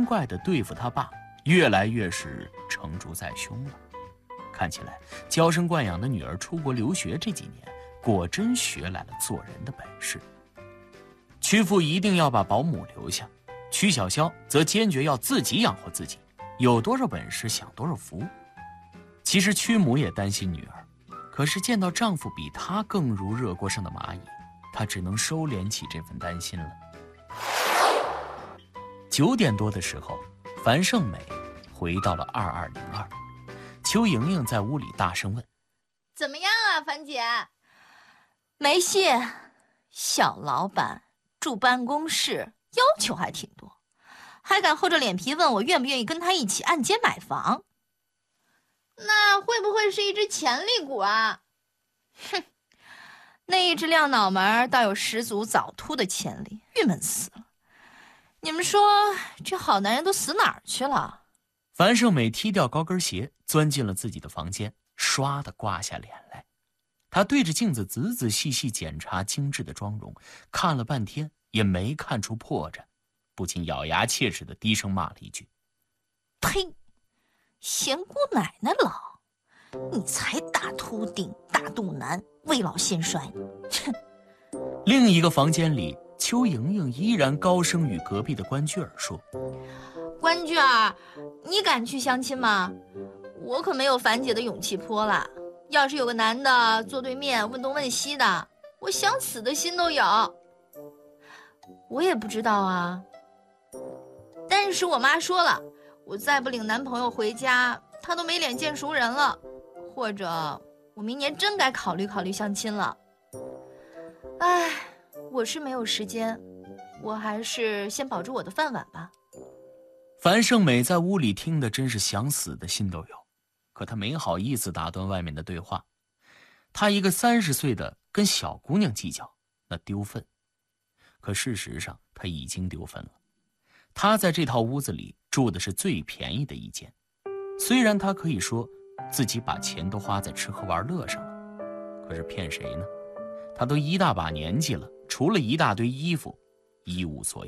精怪地对付他爸，越来越是成竹在胸了。看起来娇生惯养的女儿出国留学这几年，果真学来了做人的本事。曲父一定要把保姆留下，曲小潇则坚决要自己养活自己，有多少本事享多少福。其实曲母也担心女儿，可是见到丈夫比她更如热锅上的蚂蚁，她只能收敛起这份担心了。9点多的时候，樊胜美回到了2202。邱莹莹在屋里大声问：“ 怎么样啊，樊姐？”“ 没戏，小老板住办公室，要求还挺多，还敢厚着脸皮问我愿不愿意跟他一起按揭买房。”“ 那会不会是一只潜力股啊？”“ 哼，那一只亮脑门倒有十足早秃的潜力，郁闷死了。你们说这好男人都死哪儿去了？” 樊胜美踢掉高跟鞋，钻进了自己的房间，唰地挂下脸来。她对着镜子仔仔细细检查精致的妆容，看了半天也没看出破绽，不禁咬牙切齿地低声骂了一句：“ 呸！嫌姑奶奶老，你才大秃顶、大肚腩、未老先衰呢！”哼。 另一个房间里，邱莹莹依然高声与隔壁的关雎尔说：“ 关雎尔，你敢去相亲吗？我可没有樊姐的勇气泼了。要是有个男的坐对面问东问西的，我想死的心都有。”“我也不知道啊，但是我妈说了，我再不领男朋友回家，她都没脸见熟人了。或者我明年真该考虑考虑相亲了。唉，我是没有时间，我还是先保住我的饭碗吧。” 樊胜美在屋里听得真是想死的心都有，可她没好意思打断外面的对话。她一个30岁的跟小姑娘计较，那丢份。可事实上她已经丢份了。她在这套屋子里住的是最便宜的一间，虽然她可以说自己把钱都花在吃喝玩乐上了，可是骗谁呢？她都一大把年纪了，除了一大堆衣服，一无所有。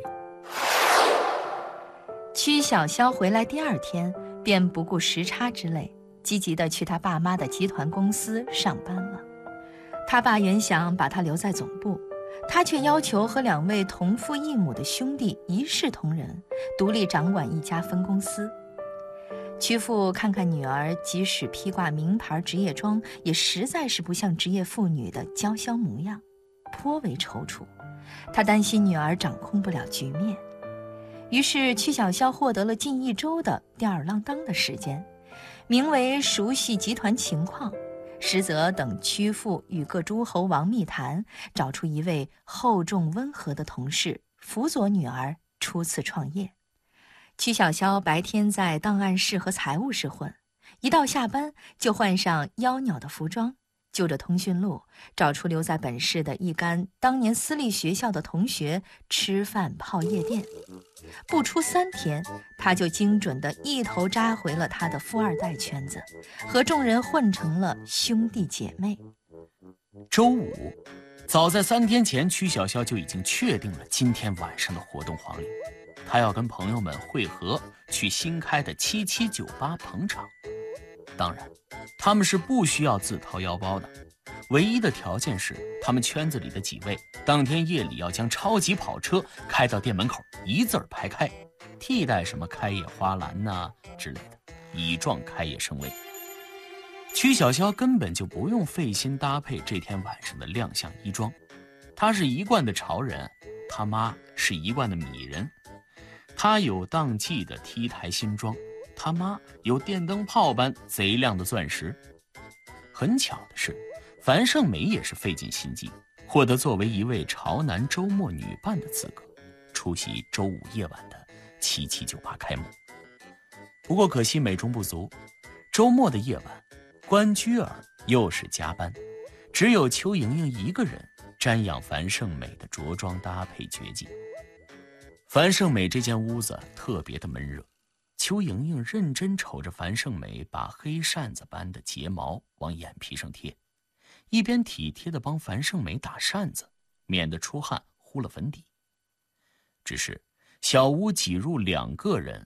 曲小潇回来第2天，便不顾时差之累，积极地去他爸妈的集团公司上班了。他爸原想把他留在总部，他却要求和2位同父异母的兄弟一视同仁，独立掌管一家分公司。曲父看看女儿，即使披挂名牌职业装，也实在是不像职业妇女的娇小模样，颇为踌躇。他担心女儿掌控不了局面。于是曲小潇获得了近1周的吊儿郎当的时间，名为熟悉集团情况，实则等曲父与各诸侯王密谈，找出一位厚重温和的同事，辅佐女儿初次创业。曲小潇白天在档案室和财务室混，一到下班就换上妖鸟的服装，就着通讯录找出留在本市的一干当年私立学校的同学吃饭泡夜店。不出3天，他就精准地一头扎回了他的富二代圈子，和众人混成了兄弟姐妹。 周五，早在3天前，曲小潇就已经确定了今天晚上的活动黄历，他要跟朋友们会合，去新开的77酒吧捧场。当然，他们是不需要自掏腰包的，唯一的条件是他们圈子里的几位当天夜里要将超级跑车开到店门口，一字儿排开，替代什么开业花篮呐之类的，以壮开业声威。曲小潇根本就不用费心搭配这天晚上的亮相衣装，他是一贯的潮人，他妈是一贯的米人。他有当季的 T 台新装，他妈有电灯泡般贼亮的钻石。很巧的是，樊胜美也是费尽心机，获得作为一位潮男周末女伴的资格，出席周五夜晚的77酒吧开幕。不过可惜美中不足，周末的夜晚，关雎尔又是加班，只有邱莹莹一个人瞻仰樊胜美的着装搭配绝技。樊胜美这间屋子特别的闷热，邱莹莹认真瞅着樊胜美把黑扇子般的睫毛往眼皮上贴，一边体贴地帮樊胜美打扇子，免得出汗糊了粉底。只是小屋挤入2个人，